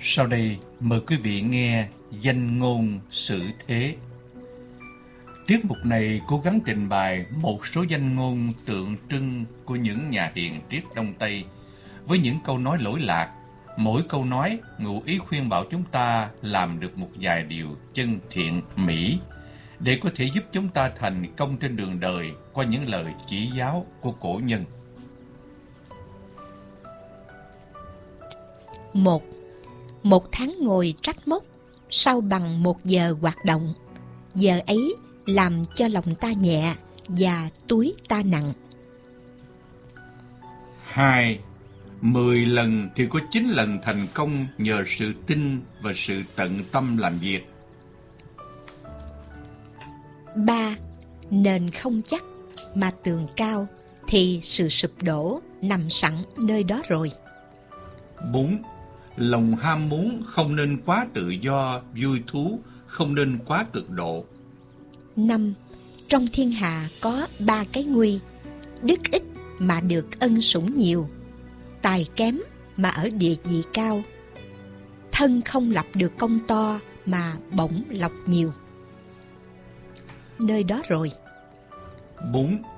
Sau đây mời quý vị nghe Danh ngôn xử thế. Tiết mục này cố gắng trình bày một số danh ngôn tượng trưng của những nhà hiền triết Đông Tây với những câu nói lỗi lạc. Mỗi câu nói ngụ ý khuyên bảo chúng ta làm được một vài điều chân thiện mỹ để có thể giúp chúng ta thành công trên đường đời qua những lời chỉ giáo của cổ nhân. 1. Một tháng ngồi trách móc, sau bằng 1 giờ hoạt động. Giờ ấy làm cho lòng ta nhẹ và túi ta nặng. 2. 10 lần thì có 9 lần thành công nhờ sự tin và sự tận tâm làm việc. 3. Nền không chắc mà tường cao thì sự sụp đổ nằm sẵn nơi đó rồi. 4. Lòng ham muốn không nên quá tự do, vui thú không nên quá cực độ. 5. Trong thiên hạ có 3 cái nguy: đức ít mà được ân sủng nhiều, tài kém mà ở địa vị cao, thân không lập được công to mà bổng lộc nhiều. Nơi đó rồi. 4.